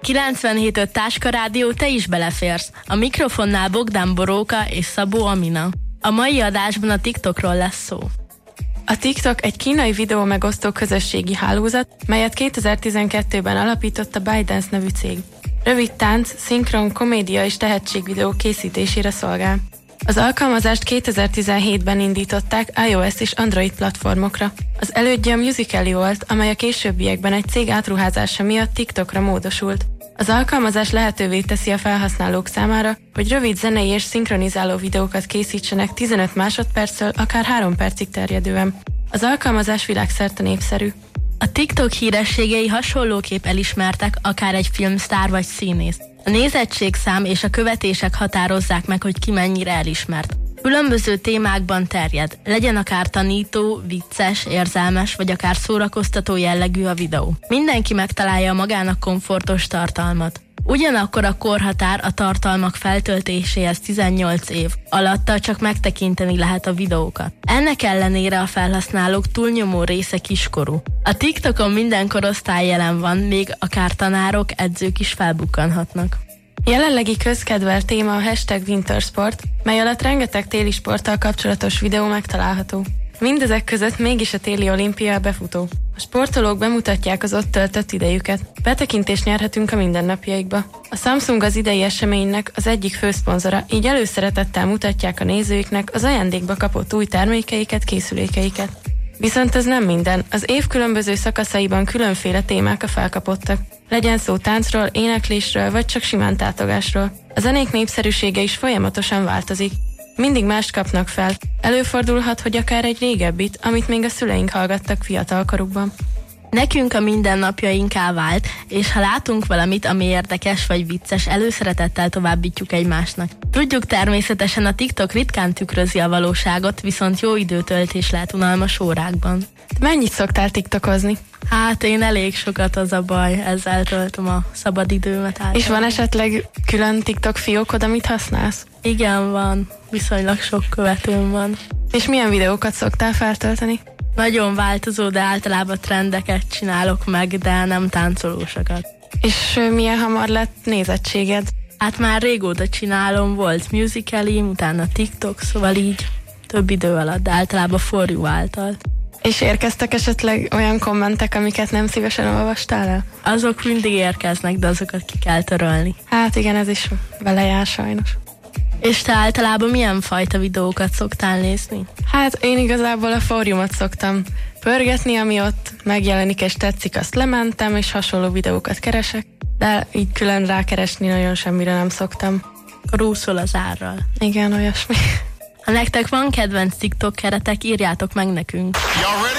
97.5 Táska Rádió, te is beleférsz. A mikrofonnál Bogdán Boróka és Szabó Amina. A mai adásban a TikTokról lesz szó. A TikTok egy kínai videó megosztó közösségi hálózat, melyet 2012-ben alapított a ByteDance nevű cég. Rövid tánc, szinkron, komédia és tehetségvideó készítésére szolgál. Az alkalmazást 2017-ben indították iOS és Android platformokra. Az elődje a Musical.ly volt, amely a későbbiekben egy cég átruházása miatt TikTokra módosult. Az alkalmazás lehetővé teszi a felhasználók számára, hogy rövid zenei és szinkronizáló videókat készítsenek 15 másodperccel, akár 3 percig terjedően. Az alkalmazás világszerte népszerű. A TikTok hírességei hasonlóképp elismertek, akár egy filmsztár vagy színész. A nézettségszám és a követések határozzák meg, hogy ki mennyire elismert. Különböző témákban terjed, legyen akár tanító, vicces, érzelmes, vagy akár szórakoztató jellegű a videó. Mindenki megtalálja magának komfortos tartalmat. Ugyanakkor a korhatár a tartalmak feltöltéséhez 18 év, alatta csak megtekinteni lehet a videókat. Ennek ellenére a felhasználók túlnyomó része kiskorú. A TikTokon minden korosztály jelen van, még akár tanárok, edzők is felbukkanhatnak. Jelenlegi közkedvelt téma a #wintersport, mely alatt rengeteg téli sporttal kapcsolatos videó megtalálható. Mindezek között mégis a téli olimpia befutó. A sportolók bemutatják az ott töltött idejüket. Betekintést nyerhetünk a mindennapjaikba. A Samsung az idei eseménynek az egyik főszponzora, így előszeretettel mutatják a nézőiknek az ajándékba kapott új termékeiket, készülékeiket. Viszont ez nem minden. Az év különböző szakaszaiban különféle témák a felkapottak. Legyen szó táncról, éneklésről, vagy csak simán tátogásról. A zenék népszerűsége is folyamatosan változik. Mindig mást kapnak fel. Előfordulhat, hogy akár egy régebbit, amit még a szüleink hallgattak fiatalkorukban. Nekünk a mindennapjainká vált, és ha látunk valamit, ami érdekes vagy vicces, előszeretettel továbbítjuk egymásnak. Tudjuk, természetesen a TikTok ritkán tükrözi a valóságot, viszont jó időtöltés lehet unalmas órákban. Mennyit szoktál tiktokozni? Hát én elég sokat, az a baj, ezzel töltöm a szabadidőmet általában. És van esetleg külön TikTok fiókod, amit használsz? Igen, van. Viszonylag sok követőm van. És milyen videókat szoktál feltölteni? Nagyon változó, de általában trendeket csinálok meg, de nem táncolósokat. És milyen hamar lett nézettséged? Hát már régóta csinálom, volt Musical.ly, utána TikTok, szóval így több idő alatt, de általában For You által. És érkeztek esetleg olyan kommentek, amiket nem szívesen olvastál el? Azok mindig érkeznek, de azokat ki kell törölni. Hát igen, ez is vele jár sajnos. És te általában milyen fajta videókat szoktál nézni? Hát én igazából a fórumot szoktam pörgetni, ami ott megjelenik és tetszik, azt lementem, és hasonló videókat keresek, de így külön rákeresni nagyon semmire nem szoktam. Akkor úszol az árral. Igen, olyasmi. Ha nektek van kedvenc TikTok keretek, írjátok meg nekünk.